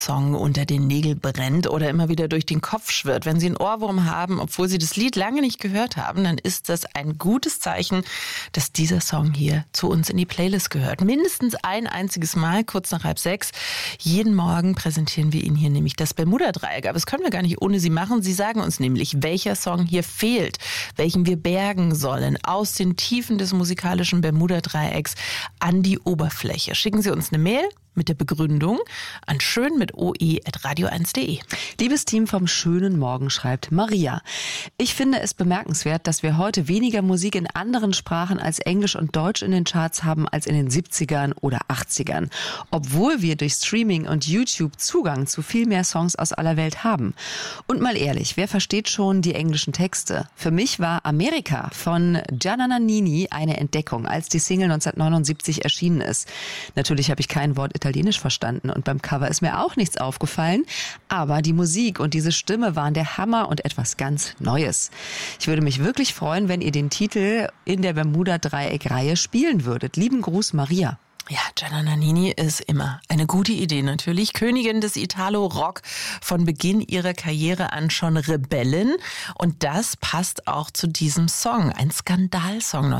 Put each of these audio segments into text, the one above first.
Song unter den Nägeln brennt oder immer wieder durch den Kopf schwirrt. Wenn Sie einen Ohrwurm haben, obwohl Sie das Lied lange nicht gehört haben, dann ist das ein gutes Zeichen, dass dieser Song hier zu uns in die Playlist gehört. Mindestens ein einziges Mal, kurz nach 5:30. Jeden Morgen präsentieren wir Ihnen hier nämlich das Bermuda-Dreieck. Aber das können wir gar nicht ohne Sie machen. Sie sagen uns nämlich, welcher Song hier fehlt, welchen wir bergen sollen aus den Tiefen des musikalischen Bermuda-Dreiecks an die Oberfläche. Schicken Sie uns eine Mail mit der Begründung an schön@radio1.de. Liebes Team vom schönen Morgen, schreibt Maria. Ich finde es bemerkenswert, dass wir heute weniger Musik in anderen Sprachen als Englisch und Deutsch in den Charts haben als in den 70ern oder 80ern. Obwohl wir durch Streaming und YouTube Zugang zu viel mehr Songs aus aller Welt haben. Und mal ehrlich, wer versteht schon die englischen Texte? Für mich war Amerika von Gianna Nannini eine Entdeckung, als die Single 1979 erschienen ist. Natürlich habe ich kein Wort Italienisch verstanden und beim Cover ist mir auch nichts aufgefallen, aber die Musik und diese Stimme waren der Hammer und etwas ganz Neues. Ich würde mich wirklich freuen, wenn ihr den Titel in der Bermuda-Dreieck-Reihe spielen würdet. Lieben Gruß, Maria. Ja, Gianna Nannini ist immer eine gute Idee natürlich. Königin des Italo-Rock, von Beginn ihrer Karriere an schon Rebellin. Und das passt auch zu diesem Song. Ein Skandalsong,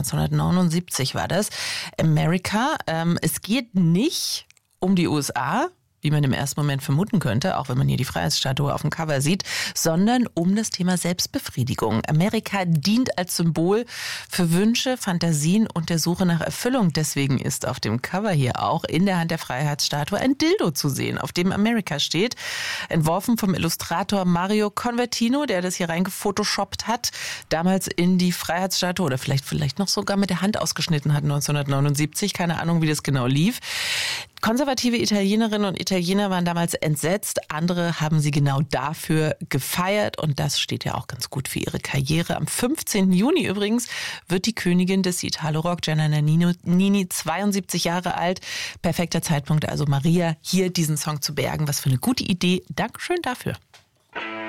1979 war das. America. Es geht nicht um die USA, wie man im ersten Moment vermuten könnte, auch wenn man hier die Freiheitsstatue auf dem Cover sieht, sondern um das Thema Selbstbefriedigung. Amerika dient als Symbol für Wünsche, Fantasien und der Suche nach Erfüllung. Deswegen ist auf dem Cover hier auch in der Hand der Freiheitsstatue ein Dildo zu sehen, auf dem Amerika steht. Entworfen vom Illustrator Mario Convertino, der das hier reingefotoshoppt hat, damals in die Freiheitsstatue oder vielleicht noch sogar mit der Hand ausgeschnitten hat 1979. Keine Ahnung, wie das genau lief. Konservative Italienerinnen und Italiener waren damals entsetzt. Andere haben sie genau dafür gefeiert. Und das steht ja auch ganz gut für ihre Karriere. Am 15. Juni übrigens wird die Königin des Italo-Rock, Gianna Nannini, 72 Jahre alt. Perfekter Zeitpunkt also, Maria, hier diesen Song zu bergen. Was für eine gute Idee. Dankeschön dafür.